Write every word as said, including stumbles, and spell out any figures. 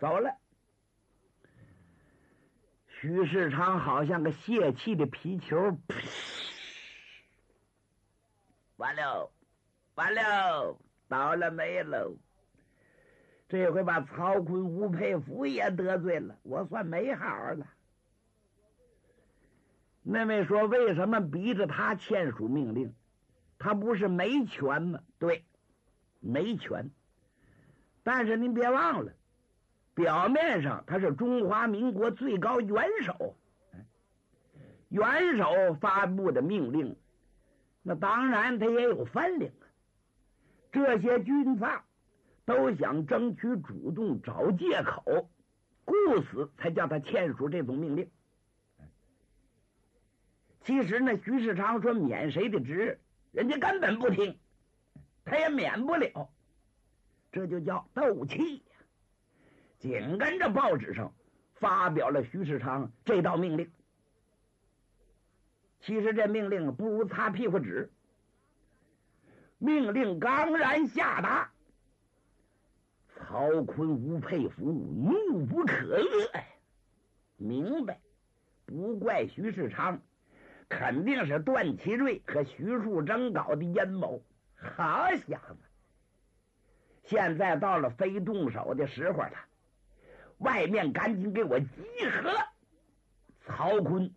走了。徐世昌好像个泄气的皮球，完了，完了，倒了霉喽！这回把曹锟、吴佩孚也得罪了，我算没好了。妹妹说：“为什么逼着他签署命令？他不是没权吗？”对，没权。但是您别忘了，表面上他是中华民国最高元首，元首发布的命令，那当然他也有分量啊。这些军阀都想争取主动找借口，故此才叫他签署这种命令。其实呢，徐世昌说免谁的职，人家根本不听，他也免不了，这就叫斗气呀。紧跟着报纸上发表了徐世昌这道命令。其实这命令不如擦屁股纸。命令刚然下达，曹锟、吴佩孚怒不可遏呀，明白，不怪徐世昌，肯定是段祺瑞和徐树铮搞的阴谋。好小子，现在到了非动手的时候了，外面赶紧给我集合！曹锟